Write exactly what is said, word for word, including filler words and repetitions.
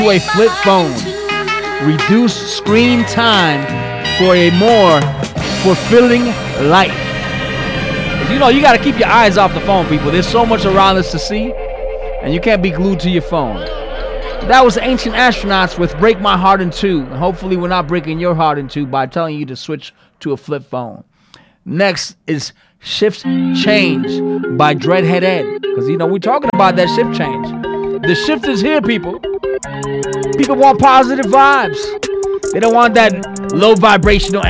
to a flip phone. Reduce screen time for a more fulfilling life. You know, you got to keep your eyes off the phone, people. There's so much around us to see, and you can't be glued to your phone. That was Ancient Astronauts with Break My Heart in Two. And hopefully we're not breaking your heart in two by telling you to switch to a flip phone. Next is Shift Change by Dreadhead Ed. Because, you know, we're talking about that shift change. The shift is here, people. People want positive vibes. They don't want that low vibrational